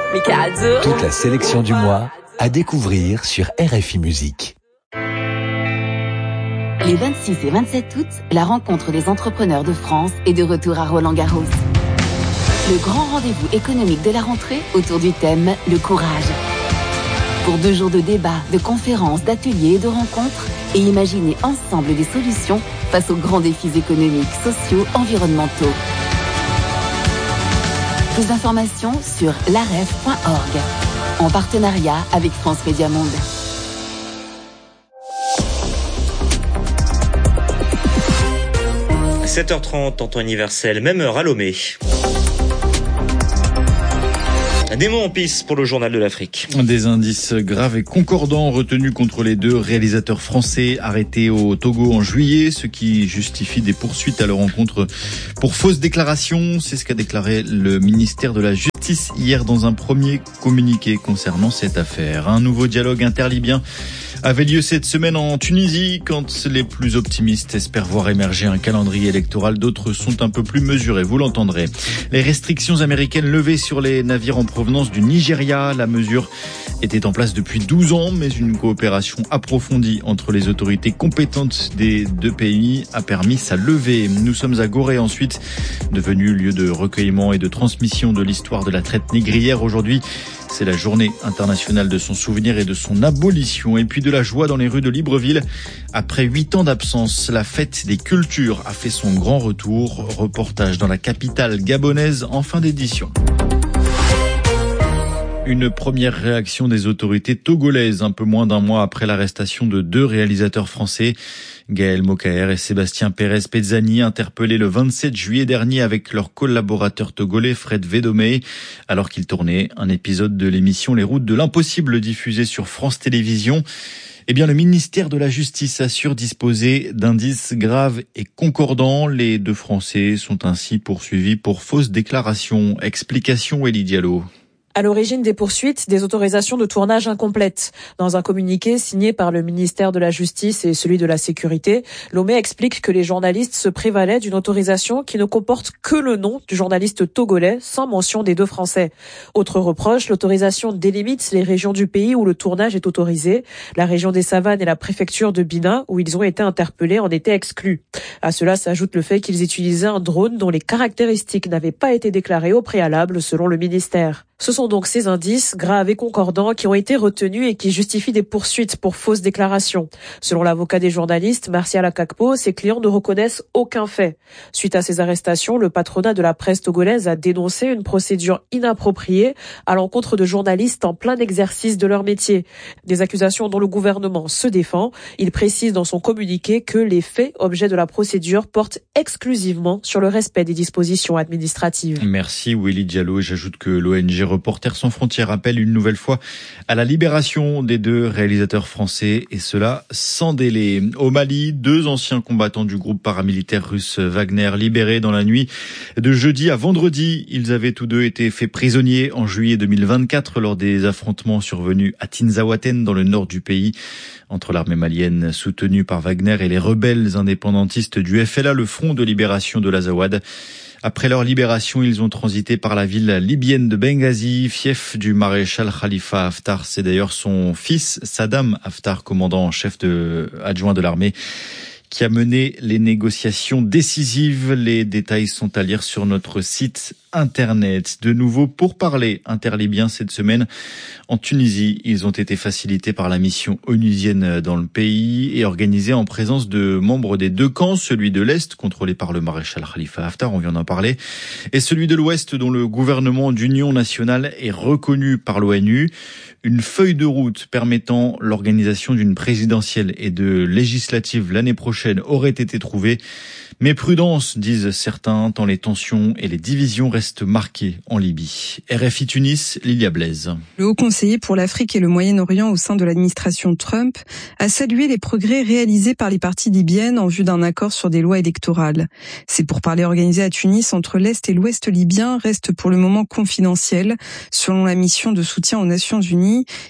Toute la sélection du mois à découvrir sur RFI Musique. Les 26 et 27 août, la rencontre des entrepreneurs de France est de retour à Roland-Garros. Le grand rendez-vous économique de la rentrée autour du thème « Le courage ». Pour 2 jours de débats, de conférences, d'ateliers et de rencontres, et imaginer ensemble des solutions face aux grands défis économiques, sociaux, environnementaux. Plus d'informations sur laref.org, en partenariat avec France Média Monde. – 7h30 en temps universel, même heure à Lomé. Des mots en piste pour le journal de l'Afrique. Des indices graves et concordants retenus contre les 2 réalisateurs français arrêtés au Togo en juillet, ce qui justifie des poursuites à leur encontre pour fausses déclarations. C'est ce qu'a déclaré le ministère de la Justice hier dans un premier communiqué concernant cette affaire. Un nouveau dialogue interlibyen avait lieu cette semaine en Tunisie. Quand les plus optimistes espèrent voir émerger un calendrier électoral, d'autres sont un peu plus mesurés, vous l'entendrez. Les restrictions américaines levées sur les navires en provenance du Nigeria, la mesure était en place depuis 12 ans, mais une coopération approfondie entre les autorités compétentes des 2 pays a permis sa levée. Nous sommes à Gorée ensuite, devenu lieu de recueillement et de transmission de l'histoire de la traite négrière. Aujourd'hui, c'est la journée internationale de son souvenir et de son abolition. Et puis de la joie dans les rues de Libreville. Après 8 ans d'absence, la fête des cultures a fait son grand retour. Reportage dans la capitale gabonaise en fin d'édition. Une première réaction des autorités togolaises, un peu moins d'1 mois après l'arrestation de 2 réalisateurs français. Gaël Mokaer et Sébastien Pérez-Pezzani, interpellés le 27 juillet dernier avec leur collaborateur togolais Fred Vedomey, alors qu'ils tournaient un épisode de l'émission Les Routes de l'Impossible diffusée sur France Télévisions. Eh bien, le ministère de la Justice assure disposer d'indices graves et concordants. Les 2 Français sont ainsi poursuivis pour fausses déclarations. Explication, Elie Diallo. À l'origine des poursuites, des autorisations de tournage incomplètes. Dans un communiqué signé par le ministère de la Justice et celui de la Sécurité, Lomé explique que les journalistes se prévalaient d'une autorisation qui ne comporte que le nom du journaliste togolais, sans mention des 2 Français. Autre reproche, l'autorisation délimite les régions du pays où le tournage est autorisé. La région des Savanes et la préfecture de Bina, où ils ont été interpellés, en étaient exclus. À cela s'ajoute le fait qu'ils utilisaient un drone dont les caractéristiques n'avaient pas été déclarées au préalable, selon le ministère. Ce sont donc ces indices, graves et concordants, qui ont été retenus et qui justifient des poursuites pour fausses déclarations. Selon l'avocat des journalistes, Martial Akakpo, ses clients ne reconnaissent aucun fait. Suite à ces arrestations, le patronat de la presse togolaise a dénoncé une procédure inappropriée à l'encontre de journalistes en plein exercice de leur métier. Des accusations dont le gouvernement se défend. Il précise dans son communiqué que les faits, objet de la procédure, portent exclusivement sur le respect des dispositions administratives. Merci Willy Diallo. J'ajoute que l'ONG Reporters sans frontières appelle une nouvelle fois à la libération des 2 réalisateurs français, et cela sans délai. Au Mali, 2 anciens combattants du groupe paramilitaire russe Wagner libérés dans la nuit de jeudi à vendredi. Ils avaient tous 2 été faits prisonniers en juillet 2024 lors des affrontements survenus à Tinzaouaten dans le nord du pays entre l'armée malienne soutenue par Wagner et les rebelles indépendantistes du FLA, le Front de libération de l'Azawad. Après leur libération, ils ont transité par la ville libyenne de Benghazi, fief du maréchal Khalifa Haftar. C'est d'ailleurs son fils, Saddam Haftar, commandant en chef adjoint de l'armée, qui a mené les négociations décisives. Les détails sont à lire sur notre site internet. De nouveau, pourparlers interlibyens cette semaine en Tunisie. Ils ont été facilités par la mission onusienne dans le pays et organisés en présence de membres des 2 camps, celui de l'Est, contrôlé par le maréchal Khalifa Haftar, on vient d'en parler, et celui de l'Ouest, dont le gouvernement d'union nationale est reconnu par l'ONU. Une feuille de route permettant l'organisation d'une présidentielle et de législatives l'année prochaine aurait été trouvée. Mais prudence, disent certains, tant les tensions et les divisions restent marquées en Libye. RFI Tunis, Lilia Blaise. Le haut conseiller pour l'Afrique et le Moyen-Orient au sein de l'administration Trump a salué les progrès réalisés par les parties libyennes en vue d'un accord sur des lois électorales. Ces pourparlers organisés à Tunis entre l'Est et l'Ouest libyen restent pour le moment confidentiels, selon la mission de soutien aux Nations Unies,